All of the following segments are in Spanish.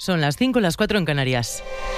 Son las 5, las 4 en Canarias.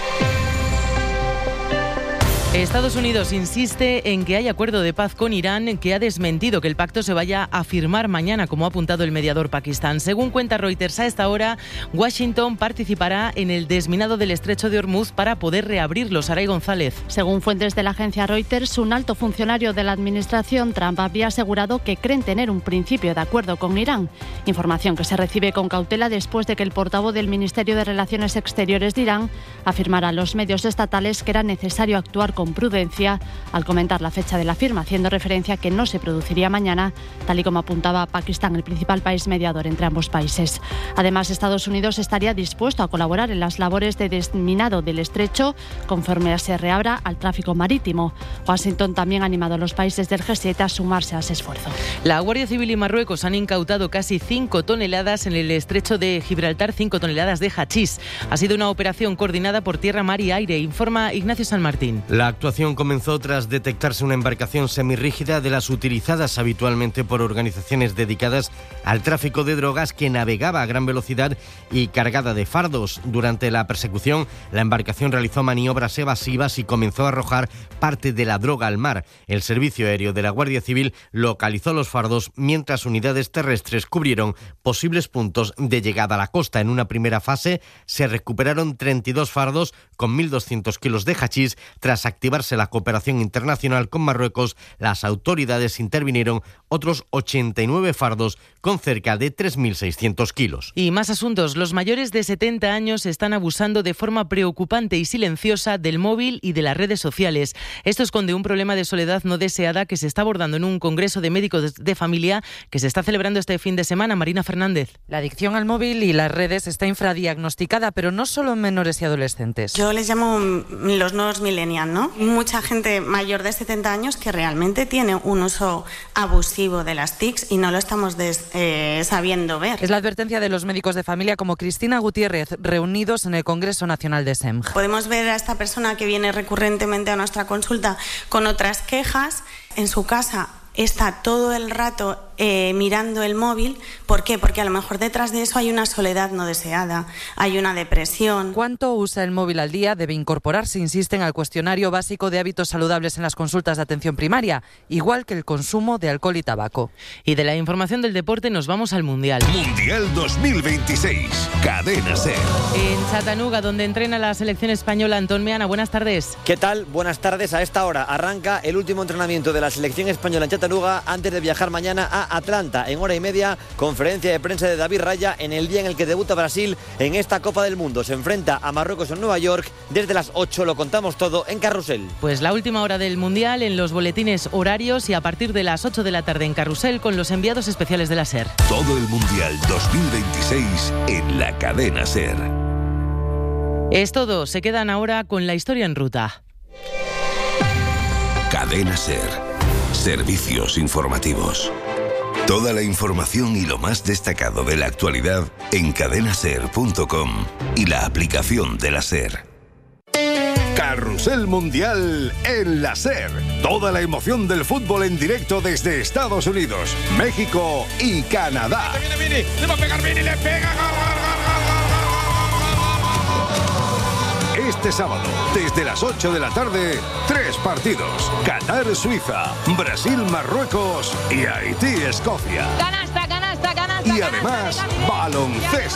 Estados Unidos insiste en que hay acuerdo de paz con Irán, que ha desmentido que el pacto se vaya a firmar mañana, como ha apuntado el mediador Pakistán. Según cuenta Reuters, a esta hora, Washington participará en el desminado del estrecho de Hormuz para poder reabrirlo. Saray González. Según fuentes de la agencia Reuters, un alto funcionario de la administración Trump había asegurado que creen tener un principio de acuerdo con Irán. Información que se recibe con cautela después de que el portavoz del Ministerio de Relaciones Exteriores de Irán afirmara a los medios estatales que era necesario actuar con prudencia al comentar la fecha de la firma, haciendo referencia a que no se produciría mañana, tal y como apuntaba Pakistán, el principal país mediador entre ambos países. Además, Estados Unidos estaría dispuesto a colaborar en las labores de desminado del estrecho conforme se reabra al tráfico marítimo. Washington también ha animado a los países del G7 a sumarse a ese esfuerzo. La Guardia Civil y Marruecos han incautado casi 5 toneladas en el estrecho de Gibraltar, 5 toneladas de hachís. Ha sido una operación coordinada por tierra, mar y aire, informa Ignacio San Martín. La actuación comenzó tras detectarse una embarcación semirrígida de las utilizadas habitualmente por organizaciones dedicadas al tráfico de drogas que navegaba a gran velocidad y cargada de fardos. Durante la persecución, la embarcación realizó maniobras evasivas y comenzó a arrojar parte de la droga al mar. El servicio aéreo de la Guardia Civil localizó los fardos mientras unidades terrestres cubrieron posibles puntos de llegada a la costa. En una primera fase se recuperaron 32 fardos con 1.200 kilos de hachís. Tras activarse la cooperación internacional con Marruecos, las autoridades intervinieron otros 89 fardos con cerca de 3.600 kilos. Y más asuntos. Los mayores de 70 años están abusando de forma preocupante y silenciosa del móvil y de las redes sociales. Esto esconde un problema de soledad no deseada que se está abordando en un congreso de médicos de familia que se está celebrando este fin de semana. Marina Fernández. La adicción al móvil y las redes está infradiagnosticada, pero no solo en menores y adolescentes. Yo les llamo los nuevos millennials, ¿no? Mucha gente mayor de 70 años que realmente tiene un uso abusivo de las TICs y no lo estamos sabiendo ver. Es la advertencia de los médicos de familia como Cristina Gutiérrez, reunidos en el Congreso Nacional de SEMG. Podemos ver a esta persona que viene recurrentemente a nuestra consulta con otras quejas en su casa. Está todo el rato mirando el móvil. ¿Por qué? Porque a lo mejor detrás de eso hay una soledad no deseada, hay una depresión. ¿Cuánto usa el móvil al día? Debe incorporarse, insisten, al cuestionario básico de hábitos saludables en las consultas de atención primaria, igual que el consumo de alcohol y tabaco. Y de la información del deporte nos vamos al Mundial. Mundial 2026, Cadena SER. En Chattanooga, donde entrena la selección española, Antón Meana, buenas tardes. ¿Qué tal? Buenas tardes. A esta hora arranca el último entrenamiento de la selección española en Chattanooga antes de viajar mañana a Atlanta. En hora y media, conferencia de prensa de David Raya en el día en el que debuta Brasil en esta Copa del Mundo. Se enfrenta a Marruecos en Nueva York. Desde las 8 lo contamos todo en Carrusel. Pues la última hora del Mundial en los boletines horarios y a partir de las 8 de la tarde en Carrusel con los enviados especiales de la SER. Todo el Mundial 2026 en la Cadena SER. Es todo. Se quedan ahora con la historia en ruta. Cadena SER. Servicios informativos. Toda la información y lo más destacado de la actualidad en cadenaser.com y la aplicación de la SER. Carrusel Mundial en la SER. Toda la emoción del fútbol en directo desde Estados Unidos, México y Canadá. Viene, le va a pegar Vini, le pega. Este sábado, desde las 8 de la tarde, 3 partidos. Qatar-Suiza, Brasil-Marruecos y Haití-Escocia. Canasta. Y además, baloncesto.